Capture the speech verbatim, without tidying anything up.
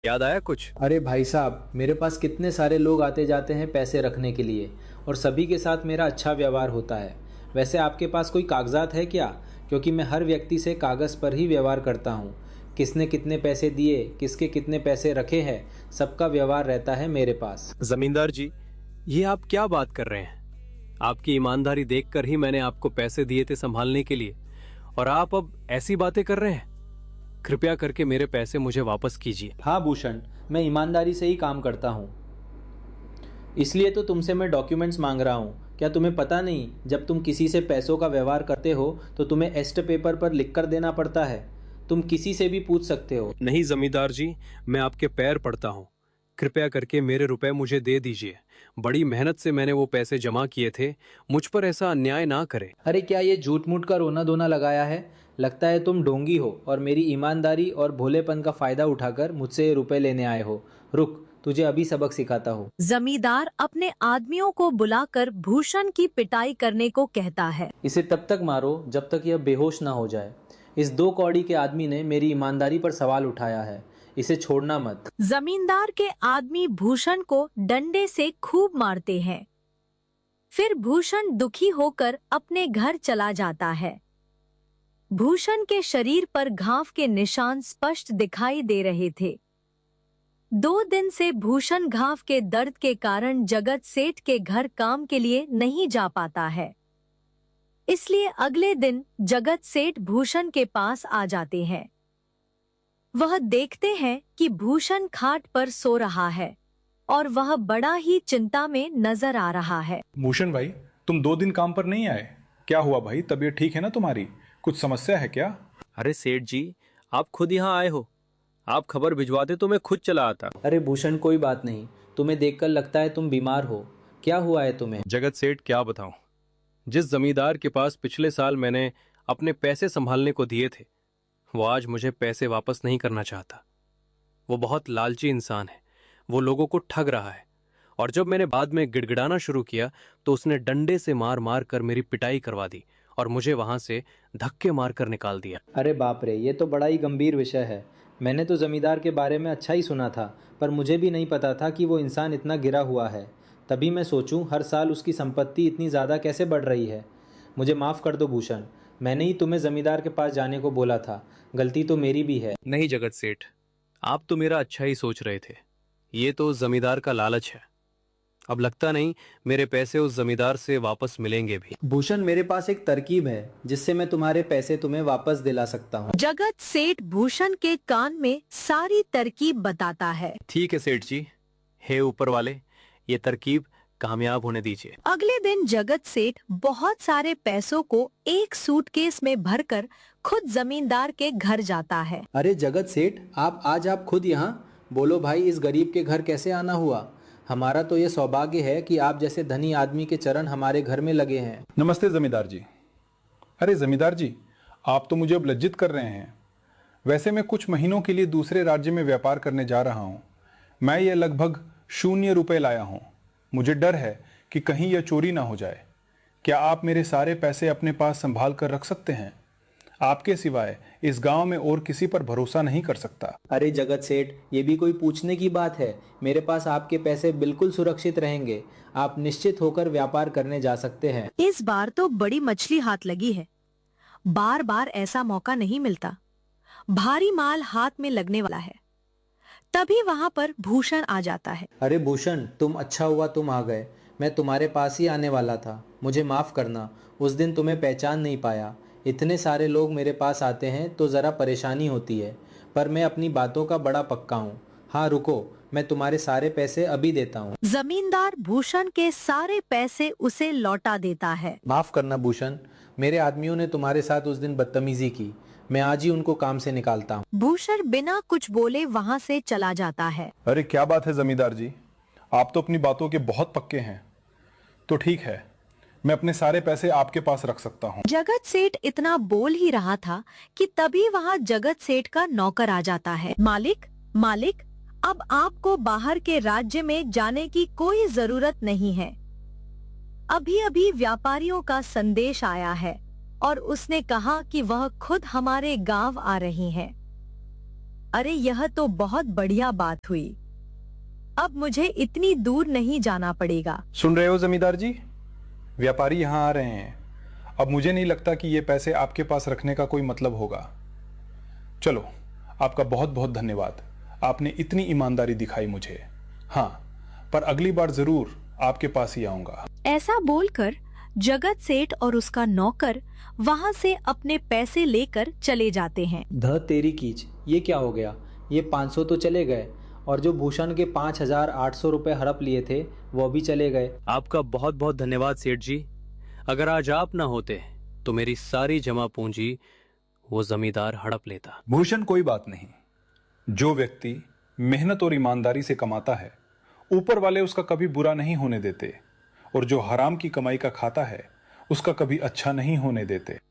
याद आया कुछ? अरे भाई साहब, मेरे पास कितने सारे लोग आते जाते हैं पैसे रखने के लिए, और सभी के साथ मेरा अच्छा व्यवहार होता है। वैसे आपके पास कोई कागजात है क्या? क्योंकि मैं हर व्यक्ति से कागज़ पर ही व्यवहार करता हूँ। किसने कितने पैसे दिए, किसके कितने पैसे रखे हैं, सबका व्यवहार रहता है मेरे पास। जमींदार जी, ये आप क्या बात कर रहे हैं? आपकी ईमानदारी देखकर ही मैंने आपको पैसे दिए थे संभालने के लिए, और आप अब ऐसी बातें कर रहे हैं। कृपया करके मेरे पैसे मुझे वापस कीजिए। हाँ भूषण, मैं ईमानदारी से ही काम करता हूँ, इसलिए तो तुमसे मैं डॉक्यूमेंट्स मांग रहा हूँ। क्या तुम्हें पता नहीं, जब तुम किसी से पैसों का व्यवहार करते हो तो तुम्हें एस्ट पेपर पर लिख कर देना पड़ता है। तुम किसी से भी पूछ सकते हो। नहीं जमींदार जी, मैं आपके पैर पड़ता हूँ, कृपया करके मेरे रुपए मुझे दे दीजिए। बड़ी मेहनत से मैंने वो पैसे जमा किए थे, मुझ पर ऐसा अन्याय ना करें। अरे क्या ये झूठ मूठ का रोना धोना लगाया है? लगता है तुम ढोंगी हो और मेरी ईमानदारी और भोलेपन का फायदा उठाकर मुझसे ये रुपए लेने आए हो। रुक, तुझे अभी सबक सिखाता हूँ। जमींदार अपने आदमियों को बुलाकर भूषण की पिटाई करने को कहता है। इसे तब तक मारो जब तक यह बेहोश ना हो जाए। इस दो कौड़ी के आदमी ने मेरी ईमानदारी पर सवाल उठाया है, इसे छोड़ना मत। जमींदार के आदमी भूषण को डंडे से खूब मारते हैं। फिर भूषण दुखी होकर अपने घर चला जाता है। भूषण के शरीर पर घाव के निशान स्पष्ट दिखाई दे रहे थे। दो दिन से भूषण घाव के दर्द के कारण जगत सेठ के घर काम के लिए नहीं जा पाता है। इसलिए अगले दिन जगत सेठ भूषण के पास आ जाते हैं। वह देखते हैं कि भूषण खाट पर सो रहा है और वह बड़ा ही चिंता में नजर आ रहा है। भूषण भाई, तुम दो दिन काम पर नहीं आए, क्या हुआ भाई? तबीयत ठीक है ना तुम्हारी? कुछ समस्या है क्या? अरे सेठ जी, आप खुद यहाँ आए हो, आप खबर भिजवाते तो मैं खुद चला आता। अरे भूषण, कोई बात नहीं, तुम्हें देखकर लगता है तुम बीमार हो। क्या हुआ है तुम्हें? जगत सेठ, क्या बताऊं, जिस जमींदार के पास पिछले साल मैंने अपने पैसे संभालने को दिए थे, वो आज मुझे पैसे वापस नहीं करना चाहता। वो बहुत लालची इंसान है, वो लोगों को ठग रहा है। और जब मैंने बाद में गिड़गिड़ाना शुरू किया तो उसने डंडे से मार मार कर मेरी पिटाई करवा दी और मुझे वहां से धक्के मार कर निकाल दिया। अरे बाप रे, ये तो बड़ा ही गंभीर विषय है। मैंने तो जमींदार के बारे में अच्छा ही सुना था, पर मुझे भी नहीं पता था कि वो इंसान इतना गिरा हुआ है। तभी मैं सोचूं, हर साल उसकी संपत्ति इतनी ज़्यादा कैसे बढ़ रही है। मुझे माफ़ कर दो भूषण, मैंने ही तुम्हें जमींदार के पास जाने को बोला था। गलती तो मेरी भी है। नहीं जगत सेठ, आप तो मेरा अच्छा ही सोच रहे थे। ये तो जमींदार का लालच है। अब लगता नहीं मेरे पैसे उस जमींदार से वापस मिलेंगे भी। भूषण, मेरे पास एक तरकीब है जिससे मैं तुम्हारे पैसे तुम्हें वापस दिला सकता हूँ। जगत सेठ भूषण के कान में सारी तरकीब बताता है। ठीक है सेठ जी, हे ऊपर वाले, ये तरकीब कामयाब होने दीजिए। अगले दिन जगत सेठ बहुत सारे पैसों को एक सूटकेस में भरकर खुद जमींदार के घर जाता है। अरे जगत सेठ, आप आज आप खुद यहाँ? बोलो भाई, इस गरीब के घर कैसे आना हुआ? हमारा तो ये सौभाग्य है कि आप जैसे धनी आदमी के चरण हमारे घर में लगे हैं। नमस्ते जमींदार जी। अरे जमींदार जी, आप तो मुझे अब लज्जित कर रहे हैं। वैसे मैं कुछ महीनों के लिए दूसरे राज्य में व्यापार करने जा रहा हूँ। मैं ये लगभग शून्य रुपए लाया हूँ। मुझे डर है कि कहीं यह चोरी ना हो जाए। क्या आप मेरे सारे पैसे अपने पास संभाल कर रख सकते हैं? आपके सिवाय इस गांव में और किसी पर भरोसा नहीं कर सकता। अरे जगत सेठ, ये भी कोई पूछने की बात है? मेरे पास आपके पैसे बिल्कुल सुरक्षित रहेंगे। आप निश्चित होकर व्यापार करने जा सकते हैं। इस बार तो बड़ी मछली हाथ लगी है। बार बार ऐसा मौका नहीं मिलता। भारी माल हाथ में लगने वाला है। तभी वहां पर भूषण आ जाता है। अरे भूषण, तुम अच्छा हुआ तुम आ गए। मैं तुम्हारे पास ही आने वाला था। मुझे माफ़ करना, उस दिन तुम्हें पहचान नहीं पाया। इतने सारे लोग मेरे पास आते हैं तो ज़रा परेशानी होती है, पर मैं अपनी बातों का बड़ा पक्का हूँ। हाँ रुको, मैं तुम्हारे सारे पैसे अभी देता हूँ। जमींदार भूषण के सारे पैसे उसे लौटा देता है। माफ़ करना भूषण, मेरे आदमियों ने तुम्हारे साथ उस दिन बदतमीजी की। मैं आज ही उनको काम से निकालता हूँ। भूषण बिना कुछ बोले वहाँ से चला जाता है। अरे क्या बात है जमींदार जी, आप तो अपनी बातों के बहुत पक्के हैं। तो ठीक है, मैं अपने सारे पैसे आपके पास रख सकता हूँ। जगत सेठ इतना बोल ही रहा था कि तभी वहाँ जगत सेठ का नौकर आ जाता है। मालिक, मालिक, अब आपको बाहर के राज्य में जाने की कोई जरूरत नहीं है। अभी अभी व्यापारियों का संदेश आया है और उसने कहा कि वह खुद हमारे गांव आ रही हैं। अरे यह तो बहुत बढ़िया बात हुई। अब मुझे इतनी दूर नहीं जाना पड़ेगा। सुन रहे हो जमींदार जी, व्यापारी यहाँ आ रहे हैं। अब मुझे नहीं लगता कि ये पैसे आपके पास रखने का कोई मतलब होगा। चलो, आपका बहुत बहुत धन्यवाद, आपने इतनी ईमानदारी दिखाई मुझे। हाँ, पर अगली बार जरूर आपके पास ही आऊंगा। ऐसा बोलकर जगत सेठ और उसका नौकर वहां से अपने पैसे लेकर चले जाते हैं। ध तेरी कीच, ये क्या हो गया? ये पाँच सौ तो चले गए और जो भूषण के पाँच हजार आठ सौ रुपए हड़प लिए थे वो भी चले गए। आपका बहुत बहुत धन्यवाद सेठ जी। अगर आज आप ना होते तो मेरी सारी जमा पूंजी वो जमींदार हड़प लेता। भूषण, कोई बात नहीं। जो व्यक्ति मेहनत और ईमानदारी से कमाता है, ऊपर वाले उसका कभी बुरा नहीं होने देते, और जो हराम की कमाई का खाता है उसका कभी अच्छा नहीं होने देते।